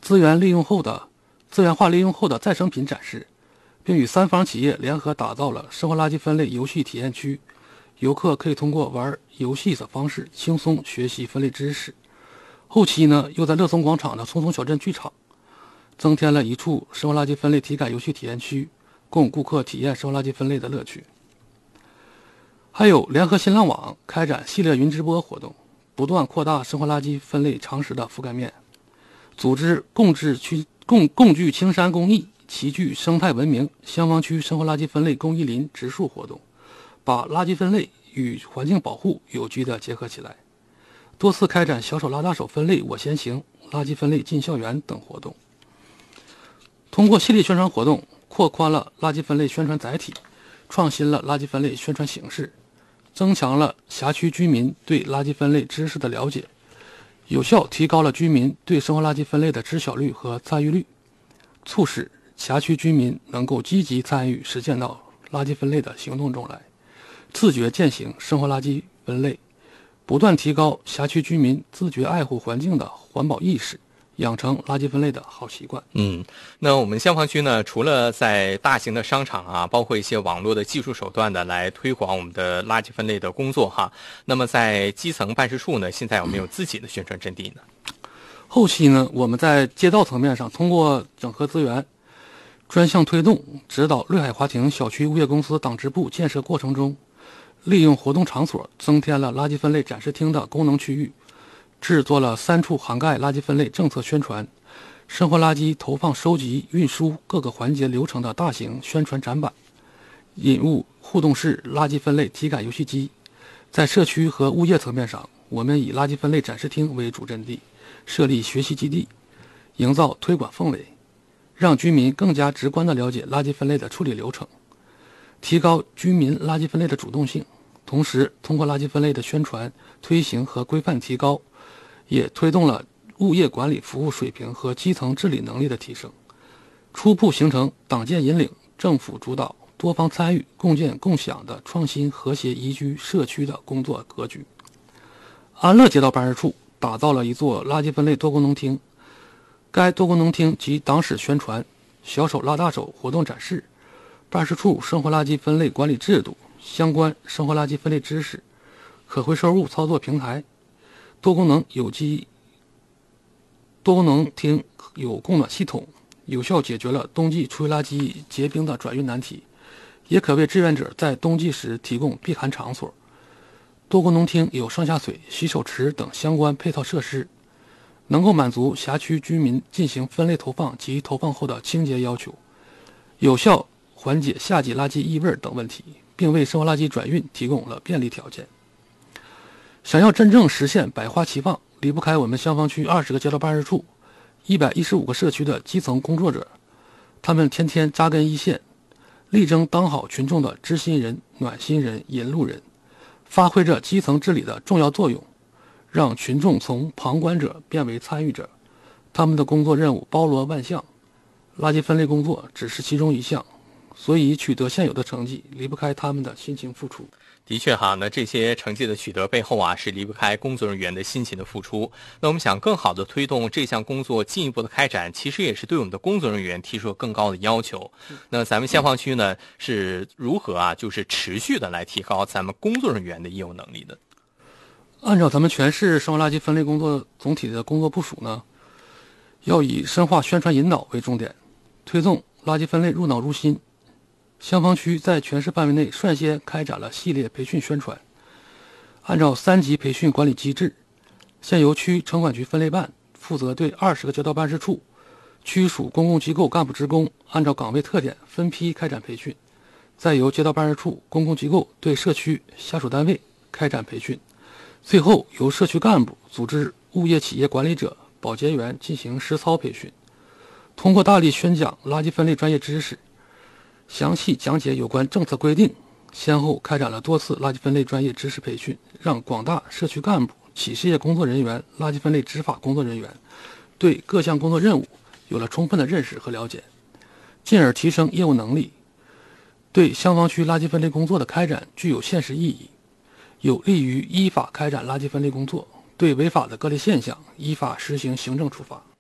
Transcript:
资源化利用后的再生品展示，并与3方企业联合打造了生活垃圾分类游戏体验区，游客可以通过玩游戏的方式轻松学习分类知识。后期呢，又在乐松广场的匆匆小镇剧场增添了一处生活垃圾分类体感游戏体验区，供顾客体验生活垃圾分类的乐趣。还有联合新浪网开展系列云直播活动，不断扩大生活垃圾分类常识的覆盖面，组织共聚青山公益、齐聚生态文明香坊区生活垃圾分类公益林植树活动，把垃圾分类与环境保护有机地结合起来，多次开展小手拉大手分类我先行、垃圾分类进校园等活动。通过系列宣传活动，扩宽了垃圾分类宣传载体，创新了垃圾分类宣传形式，增强了辖区居民对垃圾分类知识的了解，有效提高了居民对生活垃圾分类的知晓率和参与率，促使辖区居民能够积极参与实践到垃圾分类的行动中来，自觉践行生活垃圾分类，不断提高辖区居民自觉爱护环境的环保意识，养成垃圾分类的好习惯。 那我们香坊区呢，除了在大型的商场啊，包括一些网络的技术手段的来推广我们的垃圾分类的工作哈，那么在基层办事处呢，现在有没有自己的宣传阵地呢？ 后期呢，我们在街道层面上通过整合资源，专项推动指导绿海华庭小区物业公司党支部建设过程中，利用活动场所增添了垃圾分类展示厅的功能区域，制作了3处涵盖垃圾分类政策宣传、生活垃圾投放、收集、运输各个环节流程的大型宣传展板，引入互动式垃圾分类体感游戏机。在社区和物业层面上，我们以垃圾分类展示厅为主阵地，设立学习基地，营造推广氛围，让居民更加直观地了解垃圾分类的处理流程，提高居民垃圾分类的主动性。同时，通过垃圾分类的宣传、推行和规范提高，也推动了物业管理服务水平和基层治理能力的提升，初步形成党建引领、政府主导、多方参与、共建共享的创新和谐宜居社区的工作格局。安乐街道办事处打造了一座垃圾分类多功能厅，该多功能厅集党史宣传、小手拉大手活动展示、办事处生活垃圾分类管理制度、相关生活垃圾分类知识、可回收物操作平台。多功能厅有供暖系统，有效解决了冬季厨余垃圾结冰的转运难题，也可为志愿者在冬季时提供避寒场所。多功能厅有上下水、洗手池等相关配套设施，能够满足辖区居民进行分类投放及投放后的清洁要求，有效缓解夏季垃圾异味等问题，并为生活垃圾转运提供了便利条件。想要真正实现百花齐放，离不开我们香坊区20个街道办事处、115个社区的基层工作者，他们天天扎根一线，力争当好群众的知心人、暖心人、引路人，发挥着基层治理的重要作用，让群众从旁观者变为参与者。他们的工作任务包罗万象，垃圾分类工作只是其中一项，所以取得现有的成绩离不开他们的辛勤付出。 的确哈，那这些成绩的取得背后啊，是离不开工作人员的辛勤的付出。那我们想更好的推动这项工作进一步的开展，其实也是对我们的工作人员提出了更高的要求。那咱们香坊区呢，是如何啊，就是持续的来提高咱们工作人员的业务能力的？ 按照咱们全市生活垃圾分类工作总体的工作部署呢，要以深化宣传引导为重点，推动垃圾分类入脑入心。香坊区在全市范围内率先开展了系列培训宣传，按照3级培训管理机制，现由区城管局分类办负责对20个街道办事处、区属公共机构干部职工按照岗位特点分批开展培训，再由街道办事处、公共机构对社区下属单位开展培训，最后由社区干部组织物业企业管理者、保洁员进行实操培训。通过大力宣讲垃圾分类专业知识，详细讲解有关政策规定，先后开展了多次垃圾分类专业知识培训，让广大社区干部、企事业工作人员、垃圾分类执法工作人员对各项工作任务有了充分的认识和了解，进而提升业务能力，对香坊区垃圾分类工作的开展具有现实意义，有利于依法开展垃圾分类工作，对违法的各类现象依法实行行政处罚。